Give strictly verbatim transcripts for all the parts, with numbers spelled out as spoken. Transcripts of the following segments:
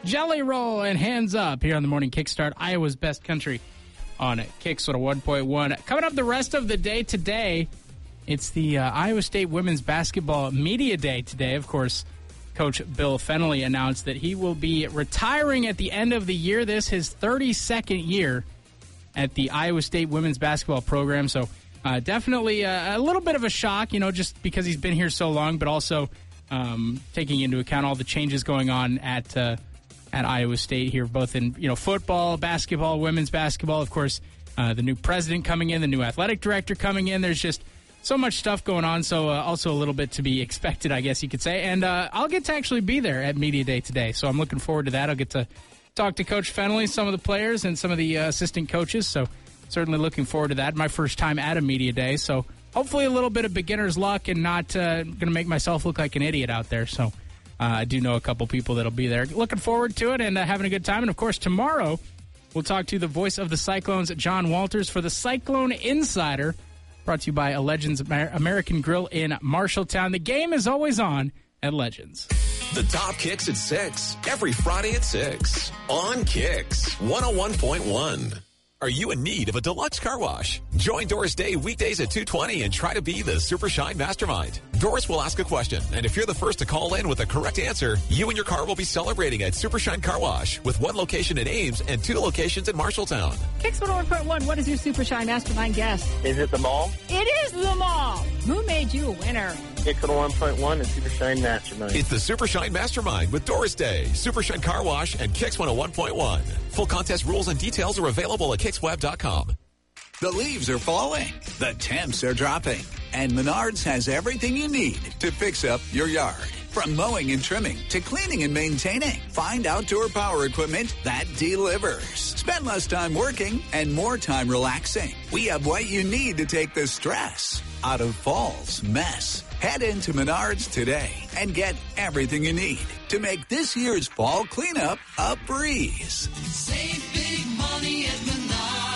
Jelly Roll and Hands Up here on the Morning Kickstart, Iowa's best country on Kicks one point one. Coming up the rest of the day today, it's the uh, Iowa State Women's Basketball Media Day today. Of course, Coach Bill Fennelly announced that he will be retiring at the end of the year. This his thirty-second year at the Iowa State Women's Basketball program. So uh, definitely a, a little bit of a shock, you know, just because he's been here so long, but also um, taking into account all the changes going on at uh, at Iowa State here, both in, you know, football, basketball, women's basketball. Of course, uh, the new president coming in, the new athletic director coming in. There's just so much stuff going on, so uh, also a little bit to be expected, I guess you could say. And uh, I'll get to actually be there at Media Day today, so I'm looking forward to that. I'll get to talk to Coach Fennelly, some of the players, and some of the uh, assistant coaches, so certainly looking forward to that. My first time at a Media Day, so hopefully a little bit of beginner's luck and not uh, going to make myself look like an idiot out there. So uh, I do know a couple people that'll be there. Looking forward to it and uh, having a good time. And, of course, tomorrow we'll talk to the voice of the Cyclones, John Walters, for the Cyclone Insider, brought to you by a Legends Amer- American Grill in Marshalltown. The game is always on at Legends. The Top Kicks at six, every Friday at six, on Kicks one oh one point one. Are you in need of a deluxe car wash? Join Doris Day weekdays at two twenty and try to be the Super Shine Mastermind. Doris will ask a question, and if you're the first to call in with the correct answer, you and your car will be celebrating at Super Shine Car Wash with one location in Ames and two locations in Marshalltown. Kicks one oh one point one, what is your Super Shine Mastermind guess? Is it the mall? It is the mall. Who made you a winner? Kicks one oh one point one and Super Shine Mastermind. It's the Super Shine Mastermind with Doris Day, Super Shine Car Wash, and Kicks one oh one point one. Full contest rules and details are available at kicks web dot com. The leaves are falling, the temps are dropping, and Menards has everything you need to fix up your yard. From mowing and trimming to cleaning and maintaining, find outdoor power equipment that delivers. Spend less time working and more time relaxing. We have what you need to take the stress out of fall's mess. Head into Menards today and get everything you need to make this year's fall cleanup a breeze. Save big money at Menards.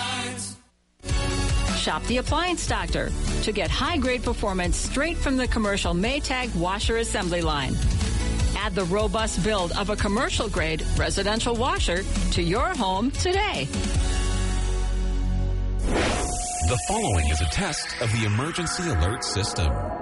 Shop the Appliance Doctor to get high-grade performance straight from the commercial Maytag washer assembly line. Add the robust build of a commercial-grade residential washer to your home today. The following is a test of the emergency alert system.